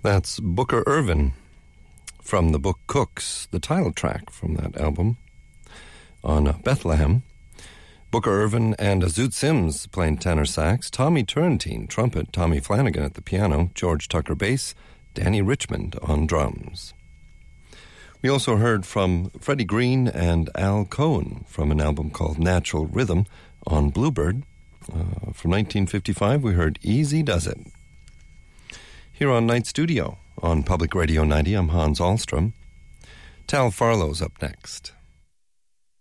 That's Booker Ervin from the book Cooks, the title track from that album on Bethlehem. Booker Ervin and Zoot Sims playing tenor sax, Tommy Turrentine trumpet, Tommy Flanagan at the piano, George Tucker bass, Danny Richmond on drums. We also heard from Freddie Green and Al Cohn from an album called Natural Rhythm on Bluebird. From 1955, we heard Easy Does It. Here on Night Studio on Public Radio 90, I'm Hans Ahlstrom. Tal Farlow's up next.